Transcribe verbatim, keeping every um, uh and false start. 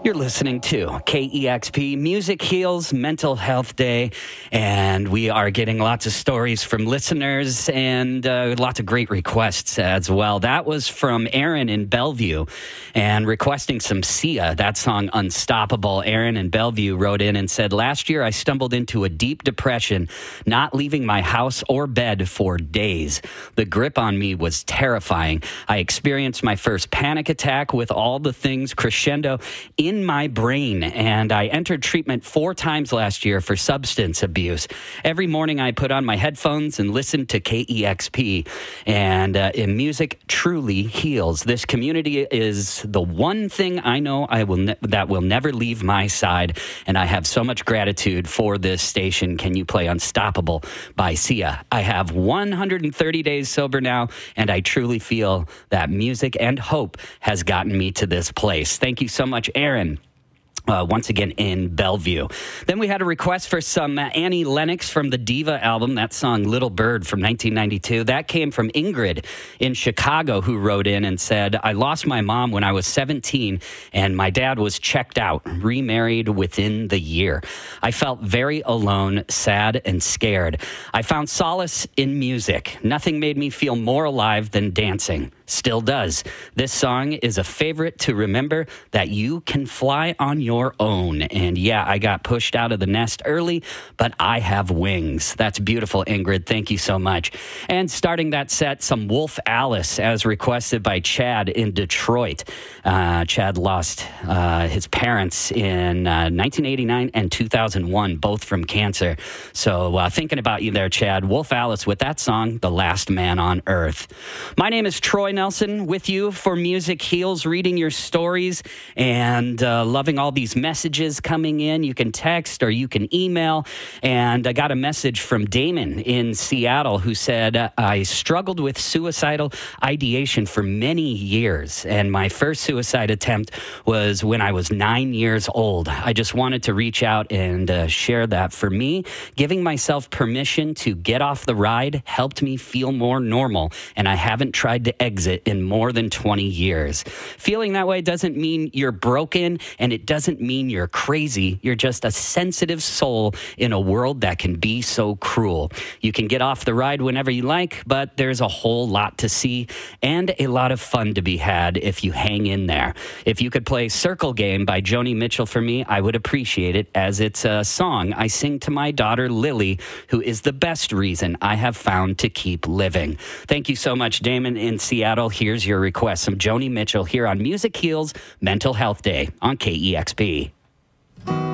You're listening to K E X P Music Heals Mental Health Day, and we are getting lots of stories from listeners and uh, lots of great requests as well. That was from Aaron in Bellevue and requesting some Sia, that song Unstoppable. Aaron in Bellevue wrote in and said, last year I stumbled into a deep depression, not leaving my house or bed for days. The grip on me was terrifying. I experienced my first panic attack with all the things crescendo in my brain, and I entered treatment four times last year for substance abuse. Every morning I put on my headphones and listen to K E X P, and uh, in music truly heals. This community is the one thing I know I will ne- that will never leave my side, and I have so much gratitude for this station. Can you play Unstoppable by Sia? I have one hundred thirty days sober now, and I truly feel that music and hope has gotten me to this place. Thank you so much, Aaron. Uh, once again in Bellevue. Then we had a request for some uh, Annie Lennox from the Diva album, that song Little Bird from nineteen ninety-two. That came from Ingrid in Chicago, who wrote in and said, I lost my mom when I was seventeen and my dad was checked out, remarried within the year. I felt very alone, sad, and scared. I found solace in music. Nothing made me feel more alive than dancing. Still does. This song is a favorite to remember that you can fly on your own. And yeah, I got pushed out of the nest early, but I have wings. That's beautiful, Ingrid. Thank you so much. And starting that set, some Wolf Alice, as requested by Chad in Detroit. Uh, Chad lost uh, his parents in uh, nineteen eighty-nine and two thousand one, both from cancer. So uh, thinking about you there, Chad. Wolf Alice with that song, The Last Man on Earth. My name is Troy Nelson, with you for Music Heals, reading your stories and uh, loving all these messages coming in. You can text or you can email. And I got a message from Damon in Seattle who said, I struggled with suicidal ideation for many years. And my first suicide attempt was when I was nine years old. I just wanted to reach out and uh, share that. For me, giving myself permission to get off the ride helped me feel more normal. And I haven't tried to exit in more than twenty years. Feeling that way doesn't mean you're broken, and it doesn't mean you're crazy. You're just a sensitive soul in a world that can be so cruel. You can get off the ride whenever you like, but there's a whole lot to see and a lot of fun to be had if you hang in there. If you could play Circle Game by Joni Mitchell for me, I would appreciate it, as it's a song I sing to my daughter Lily, who is the best reason I have found to keep living. Thank you so much, Damon in Seattle. Here's your request. Some Joni Mitchell here on Music Heals Mental Health Day on K E X P.